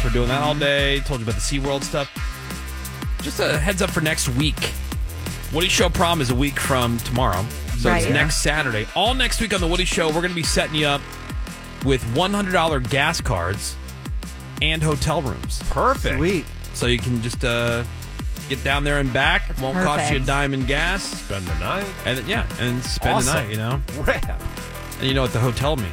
We're doing that all day. Told you about the SeaWorld stuff. Just a heads up for next week. Woody Show Prom is a week from tomorrow. So it's next Saturday. All next week on the Woody Show, we're going to be setting you up with $100 gas cards and hotel rooms. Perfect. Sweet. So you can just get down there and back. It won't cost you a dime in gas. Spend the night. And spend the night, Rad. And you know what the hotel means.